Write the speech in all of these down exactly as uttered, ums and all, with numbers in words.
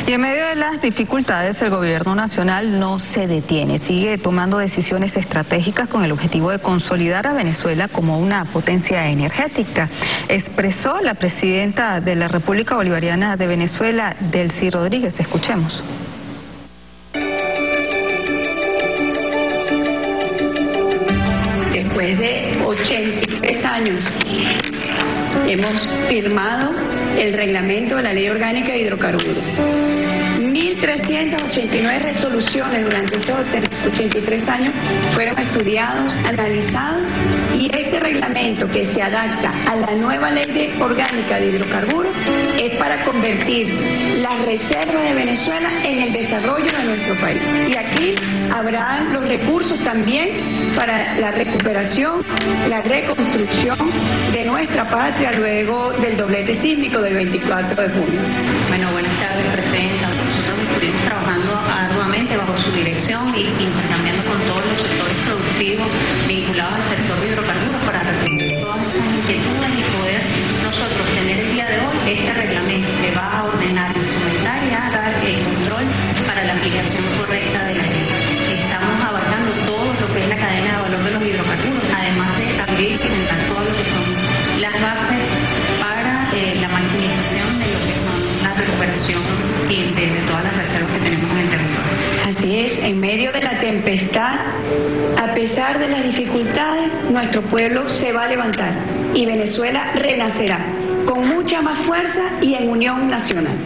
Y en medio de las dificultades, el gobierno nacional no se detiene, sigue tomando decisiones estratégicas con el objetivo de consolidar a Venezuela como una potencia energética. Expresó la presidenta de la República Bolivariana de Venezuela, Delcy Rodríguez. Escuchemos. Después de ochenta y tres años hemos firmado el reglamento de la Ley Orgánica de Hidrocarburos. mil trescientas ochenta y nueve resoluciones durante estos ochenta y tres años fueron estudiados, analizados, y este reglamento, que se adapta a la nueva Ley de Orgánica de Hidrocarburos, es para convertir las reservas de Venezuela en el desarrollo de nuestro país. Y aquí habrá los recursos también para la recuperación, la reconstrucción de nuestra patria luego del doblete sísmico del veinticuatro de junio. Bueno, buenas tardes, Presidenta. Nosotros estuvimos trabajando arduamente bajo su dirección y intercambiando con todos los sectores productivos vinculados al sector de hidrocarburos para responder todas estas inquietudes y poder nosotros tener el día de hoy este reglamento que va a ordenar, instrumentar y a dar el control para la aplicación correcta de la ley. Estamos abarcando todo lo que es la cadena de valor de los hidrocarburos, además de abrir y sentar todo lo que son las bases para eh, la maximización de lo que son la recuperación y de, de todas las reservas que tenemos en el territorio. Así es, en medio de la tempestad, a pesar de las dificultades, nuestro pueblo se va a levantar y Venezuela renacerá con mucha más fuerza y en unión nacional.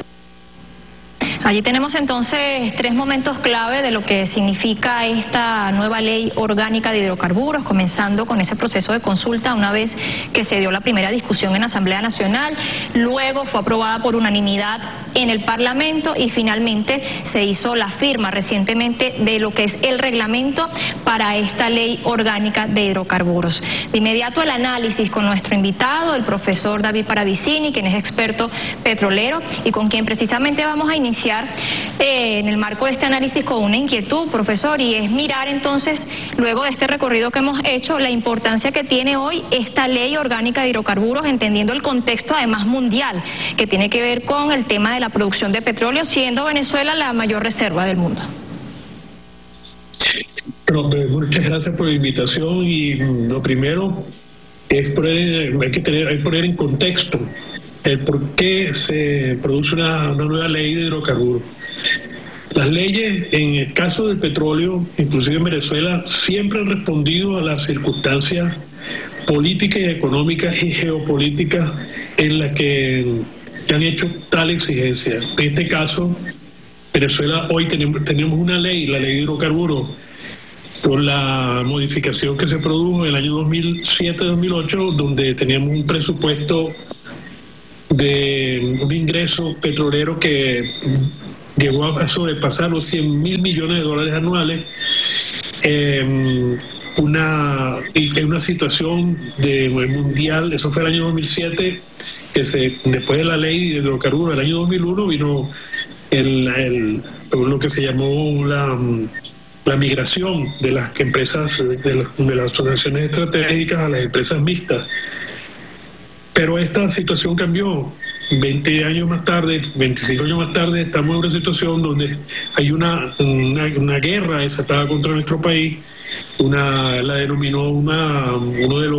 Allí tenemos entonces tres momentos clave de lo que significa esta nueva ley orgánica de hidrocarburos, comenzando con ese proceso de consulta una vez que se dio la primera discusión en la Asamblea Nacional, luego fue aprobada por unanimidad en el Parlamento y finalmente se hizo la firma recientemente de lo que es el reglamento para esta ley orgánica de hidrocarburos. De inmediato el análisis con nuestro invitado, el profesor David Paravicini, quien es experto petrolero y con quien precisamente vamos a iniciar Eh, en el marco de este análisis con una inquietud, profesor, y es mirar entonces, luego de este recorrido que hemos hecho, la importancia que tiene hoy esta ley orgánica de hidrocarburos, entendiendo el contexto además mundial, que tiene que ver con el tema de la producción de petróleo, siendo Venezuela la mayor reserva del mundo. Pero, muchas gracias por la invitación y lo primero es poner, hay que tener, hay que poner en contexto el por qué se produce una, una nueva ley de hidrocarburos. Las leyes, en el caso del petróleo, inclusive en Venezuela, siempre han respondido a las circunstancias políticas y económicas y geopolíticas en las que han hecho tal exigencia. En este caso, Venezuela hoy tenemos, tenemos una ley, la ley de hidrocarburos, con la modificación que se produjo en el año dos mil siete dos mil ocho, donde teníamos un presupuesto de un ingreso petrolero que llegó a sobrepasar los cien mil millones de dólares anuales, eh, una, y una situación de mundial. Eso fue el año dos mil siete, que se, después de la ley de hidrocarburos del año dos mil uno vino el, el, lo que se llamó la, la migración de las empresas, de las, de las asociaciones estratégicas a las empresas mixtas. Pero esta situación cambió. veinte años más tarde, veinticinco años más tarde, estamos en una situación donde hay una, una, una guerra desatada contra nuestro país. Una, la denominó una, uno de los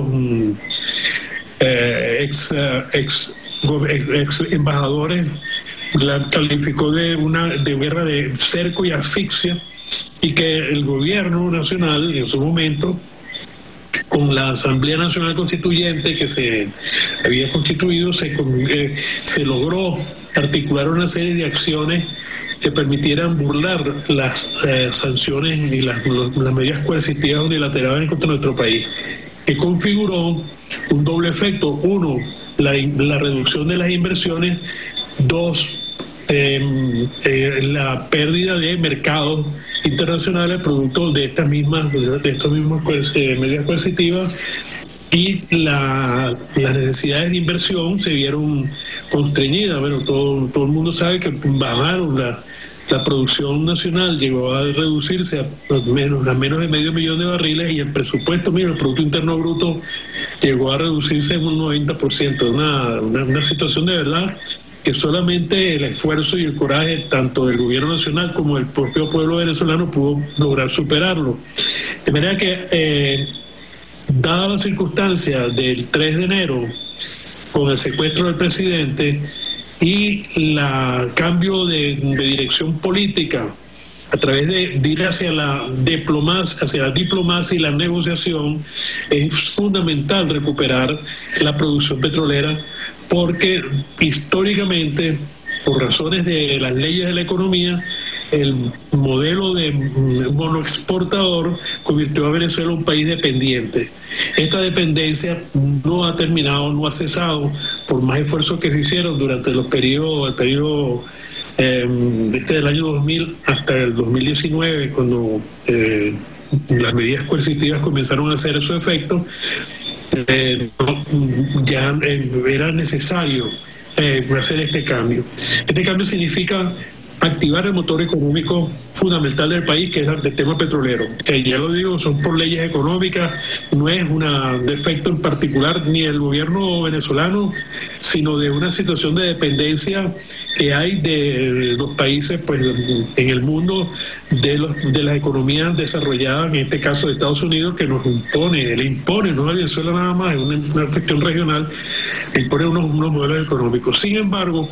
eh, ex, ex, ex embajadores, la calificó de una de guerra de cerco y asfixia, y que el gobierno nacional en su momento, con la Asamblea Nacional Constituyente que se había constituido, se, eh, se logró articular una serie de acciones que permitieran burlar las eh, sanciones y las, las medidas coercitivas unilaterales contra nuestro país, que configuró un doble efecto: uno, la, la reducción de las inversiones; dos, eh, eh, la pérdida de mercados internacionales producto de estas mismas de estas mismas eh, medidas coercitivas, y la, las necesidades de inversión se vieron constreñidas. Bueno, todo, todo el mundo sabe que bajaron la, la producción nacional, llegó a reducirse a menos, a menos de medio millón de barriles, y el presupuesto, mira, el Producto Interno Bruto llegó a reducirse en un noventa por ciento, una, una, una situación de verdad que solamente el esfuerzo y el coraje tanto del gobierno nacional como del propio pueblo venezolano pudo lograr superarlo. De manera que, eh, dada la circunstancia del tres de enero, con el secuestro del presidente y el cambio de, de dirección política a través de, de ir hacia la diplomacia, hacia la diplomacia y la negociación, es fundamental recuperar la producción petrolera, porque históricamente, por razones de las leyes de la economía, el modelo de monoexportador convirtió a Venezuela en un país dependiente. Esta dependencia no ha terminado, no ha cesado, por más esfuerzos que se hicieron durante los periodos, el periodo eh, este del año dos mil hasta el dos mil diecinueve, cuando eh, las medidas coercitivas comenzaron a hacer su efecto. Eh, ya eh, era necesario eh, hacer este cambio. Este cambio significa activar el motor económico fundamental del país, que es el tema petrolero, que ya lo digo, son por leyes económicas, no es un defecto en particular ni del gobierno venezolano, sino de una situación de dependencia que hay de los países, pues, en el mundo, de los de las economías desarrolladas, en este caso de Estados Unidos, que nos impone, le impone, no a Venezuela nada más, es una, una cuestión regional, le impone unos, unos modelos económicos. Sin embargo,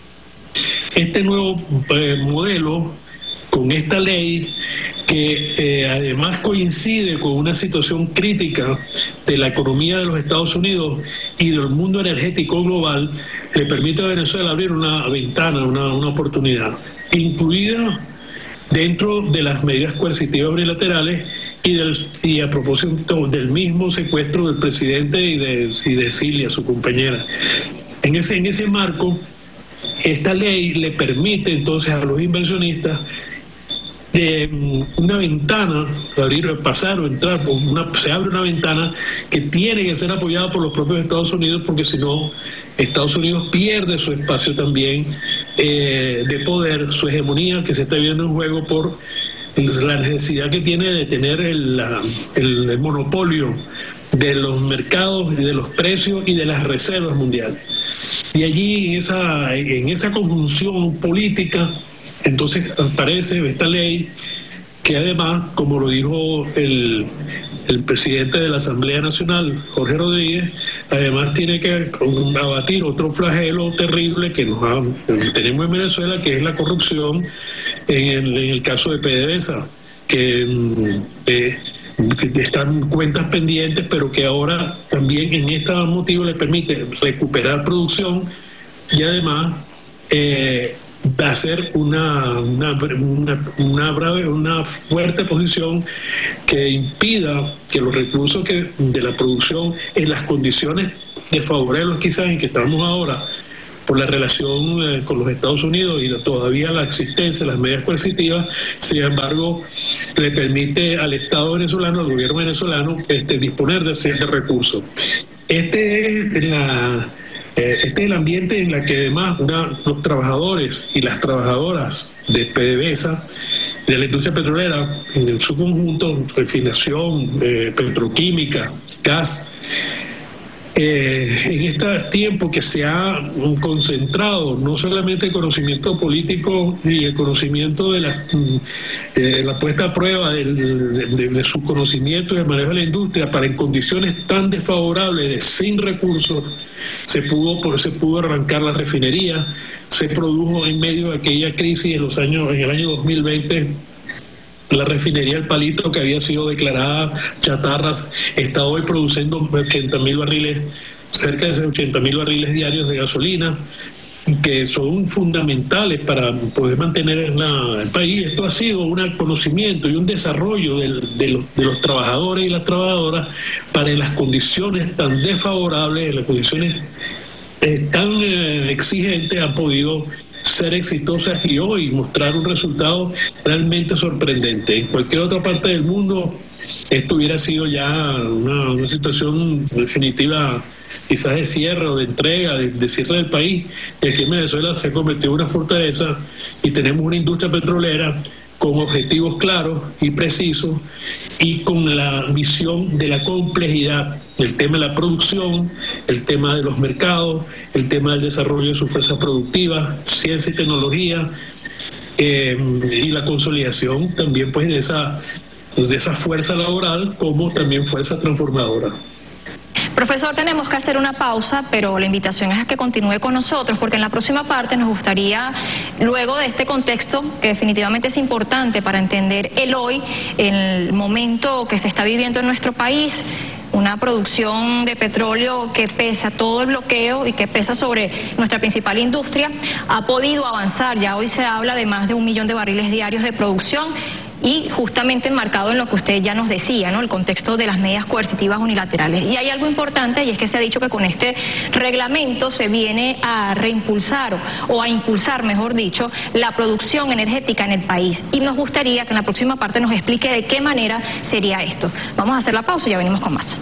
este nuevo eh, modelo, con esta ley, que eh, además coincide con una situación crítica de la economía de los Estados Unidos y del mundo energético global, le permite a Venezuela abrir una ventana, una, una oportunidad, incluida dentro de las medidas coercitivas bilaterales y, del, y a propósito del mismo secuestro del presidente y de, y de Cilia, su compañera. En ese, en ese marco, esta ley le permite entonces a los inversionistas de una ventana, abrir, pasar o entrar, una, se abre una ventana que tiene que ser apoyada por los propios Estados Unidos, porque si no, Estados Unidos pierde su espacio también eh, de poder, su hegemonía que se está viendo en juego por la necesidad que tiene de tener el, la, el, el monopolio de los mercados, de los precios y de las reservas mundiales. Y allí, en esa, en esa conjunción política, entonces aparece esta ley que además, como lo dijo el, el presidente de la Asamblea Nacional, Jorge Rodríguez, además tiene que abatir otro flagelo terrible que nos ha, tenemos en Venezuela, que es la corrupción en el, en el caso de PDVSA, que eh, que están cuentas pendientes, pero que ahora también en este motivo le permite recuperar producción y además eh, hacer una una, una, una, brave, una fuerte posición que impida que los recursos que de la producción, en las condiciones desfavorables quizás en que estamos ahora, por la relación eh, con los Estados Unidos y todavía la existencia de las medidas coercitivas, sin embargo, le permite al Estado venezolano, al gobierno venezolano, este, disponer de ciertos recursos. Este es, la, eh, este es el ambiente en el que además una, los trabajadores y las trabajadoras de PDVSA, de la industria petrolera, en su conjunto, refinación, eh, petroquímica, gas, Eh, en este tiempo que se ha concentrado no solamente el conocimiento político y el conocimiento de la, de la puesta a prueba de, de, de su conocimiento y el manejo de la industria, para en condiciones tan desfavorables, de, sin recursos, se pudo, por, se pudo arrancar la refinería, se produjo en medio de aquella crisis en los años, en el año dos mil veinte, la refinería El Palito, que había sido declarada chatarras, está hoy produciendo ochenta mil barriles, cerca de ochenta mil barriles diarios de gasolina, que son fundamentales para poder mantener la, el país. Esto ha sido un conocimiento y un desarrollo del, de, los, de los trabajadores y las trabajadoras para en las condiciones tan desfavorables, en las condiciones eh, tan eh, exigentes, han podido ser exitosas y hoy mostrar un resultado realmente sorprendente. En cualquier otra parte del mundo esto hubiera sido ya una, una situación definitiva, quizás de cierre o de entrega, de, de cierre del país, y aquí en Venezuela se convirtió en una fortaleza y tenemos una industria petrolera con objetivos claros y precisos y con la visión de la complejidad del tema de la producción el tema de los mercados, el tema del desarrollo de su fuerza productiva, ciencia y tecnología, eh, y la consolidación también pues de esa, de esa fuerza laboral como también fuerza transformadora. Profesor, tenemos que hacer una pausa, pero la invitación es a que continúe con nosotros, porque en la próxima parte nos gustaría, luego de este contexto, que definitivamente es importante para entender el hoy, el momento que se está viviendo en nuestro país, una producción de petróleo que pese a todo el bloqueo y que pesa sobre nuestra principal industria, ha podido avanzar. Ya hoy se habla de más de un millón de barriles diarios de producción, y justamente enmarcado en lo que usted ya nos decía, ¿no? El contexto de las medidas coercitivas unilaterales. Y hay algo importante, y es que se ha dicho que con este reglamento se viene a reimpulsar, o a impulsar, mejor dicho, la producción energética en el país. Y nos gustaría que en la próxima parte nos explique de qué manera sería esto. Vamos a hacer la pausa y ya venimos con más.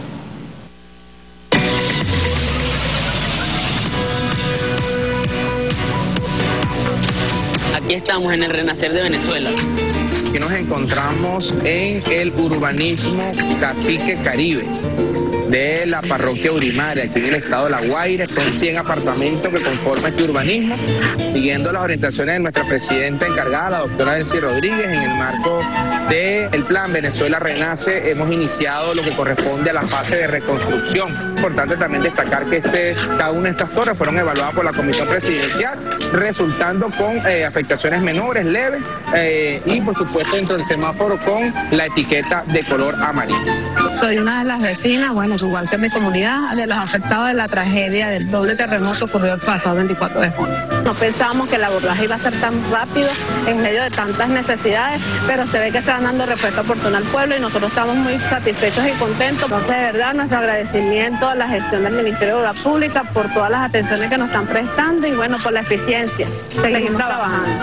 Aquí estamos en el renacer de Venezuela. Que nos encontramos en el urbanismo Cacique Caribe de la parroquia Urimaria, aquí en el estado de La Guaira. Son cien apartamentos que conforman este urbanismo, siguiendo las orientaciones de nuestra presidenta encargada, la doctora Elsie Rodríguez, en el marco del plan Venezuela Renace. Hemos iniciado lo que corresponde a la fase de reconstrucción. Importante también destacar que este, cada una de estas torres fueron evaluadas por la Comisión Presidencial, resultando con eh, afectaciones menores, leves, eh, y por supuesto dentro del semáforo con la etiqueta de color amarillo. Soy una de las vecinas, bueno, igual que mi comunidad, de los afectados de la tragedia del doble terremoto ocurrido el pasado veinticuatro de junio. No pensábamos que el abordaje iba a ser tan rápido en medio de tantas necesidades, pero se ve que están dando respuesta oportuna al pueblo y nosotros estamos muy satisfechos y contentos. Entonces, de verdad, nuestro agradecimiento a la gestión del Ministerio de Obras Públicas por todas las atenciones que nos están prestando y, bueno, por la eficiencia. Seguimos, Seguimos trabajando.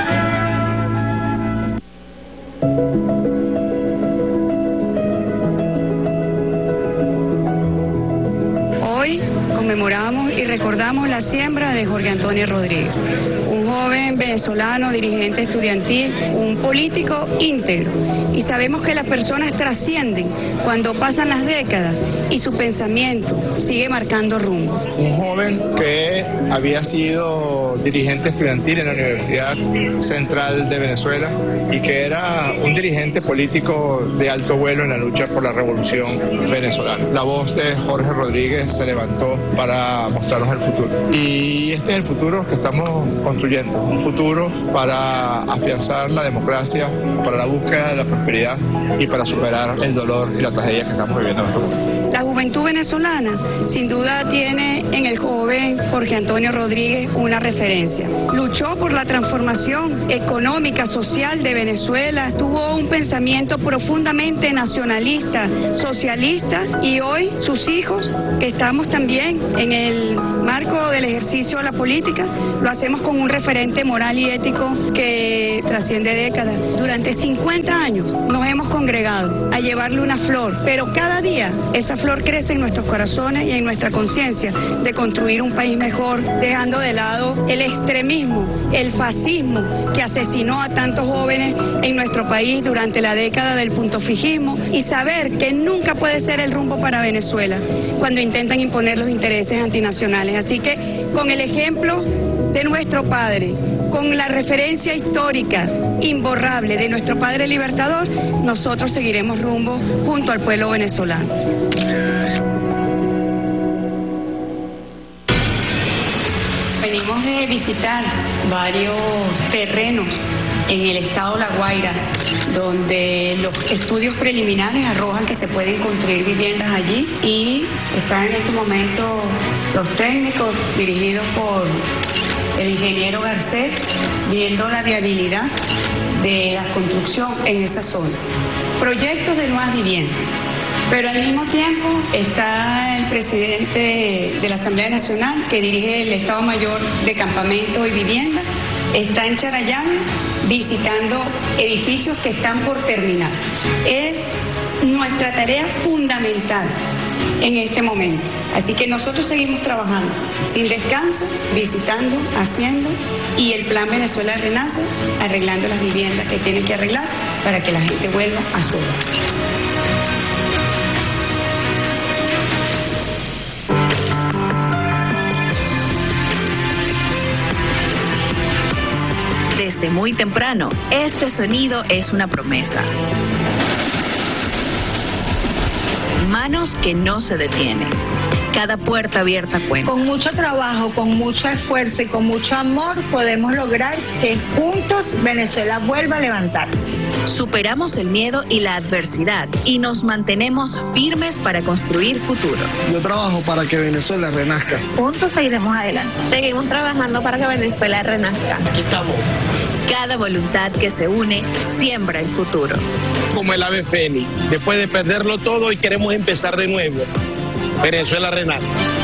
Conmemoramos y recordamos la siembra de Jorge Antonio Rodríguez, un joven venezolano, dirigente estudiantil, un político íntegro. Y sabemos que las personas trascienden cuando pasan las décadas y su pensamiento sigue marcando rumbo. Un joven que había sido dirigente estudiantil en la Universidad Central de Venezuela y que era un dirigente político de alto vuelo en la lucha por la revolución venezolana. La voz de Jorge Rodríguez se levantó para mostrarnos el futuro. Y este es el futuro que estamos construyendo, un futuro para afianzar la democracia, para la búsqueda de la prosperidad y para superar el dolor y la tragedia que estamos viviendo en nuestro mundo. La juventud venezolana sin duda tiene en el joven Jorge Antonio Rodríguez una referencia. Luchó por la transformación económica, social de Venezuela, tuvo un pensamiento profundamente nacionalista, socialista, y hoy sus hijos, que estamos también en el marco del ejercicio de la política, lo hacemos con un referente moral y ético que trasciende décadas. Durante cincuenta años nos hemos congregado a llevarle una flor, pero cada día esa flor crece en nuestros corazones y en nuestra conciencia de construir un país mejor, dejando de lado el extremismo, el fascismo que asesinó a tantos jóvenes en nuestro país durante la década del puntofijismo, y saber que nunca puede ser el rumbo para Venezuela cuando intentan imponer los intereses antinacionales. Así que con el ejemplo de nuestro padre, con la referencia histórica imborrable de nuestro padre libertador, nosotros seguiremos rumbo junto al pueblo venezolano. Venimos de visitar varios terrenos en el estado de La Guaira, donde los estudios preliminares arrojan que se pueden construir viviendas allí, y están en este momento los técnicos dirigidos por el ingeniero Garcés viendo la viabilidad de la construcción en esa zona. Proyectos de nuevas viviendas. Pero al mismo tiempo está el presidente de la Asamblea Nacional, que dirige el Estado Mayor de Campamento y Vivienda, está en Charayán visitando edificios que están por terminar. Es nuestra tarea fundamental en este momento. Así que nosotros seguimos trabajando sin descanso, visitando, haciendo, y el Plan Venezuela Renace, arreglando las viviendas que tienen que arreglar para que la gente vuelva a su hogar. Desde muy temprano, este sonido es una promesa. Manos que no se detienen. Cada puerta abierta cuenta. Con mucho trabajo, con mucho esfuerzo y con mucho amor podemos lograr que juntos Venezuela vuelva a levantarse. Superamos el miedo y la adversidad y nos mantenemos firmes para construir futuro. Yo trabajo para que Venezuela renazca. Juntos seguiremos adelante. Seguimos trabajando para que Venezuela renazca. Aquí estamos. Cada voluntad que se une siembra el futuro. Como el ave fénix, después de perderlo todo y queremos empezar de nuevo. Venezuela renace.